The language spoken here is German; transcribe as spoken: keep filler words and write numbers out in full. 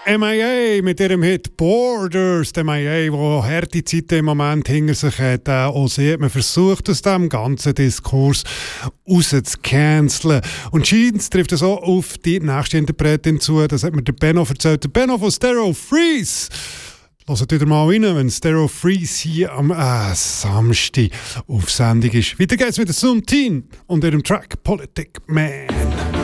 M I A mit ihrem Hit Borders. Die M I A, der harte Zeiten im Moment hinter sich hat. Auch sie hat man versucht, aus diesem ganzen Diskurs rauszucanceln. Und scheint trifft es auch auf die nächste Interpretin zu. Das hat mir der Benno erzählt. Der Benno von Stereo Freeze. Hört wieder mal rein, wenn Stereo Freeze hier am äh, Samstag auf Sendung ist. Weiter geht's mit der Zoom Teen und ihrem Track Politic Man.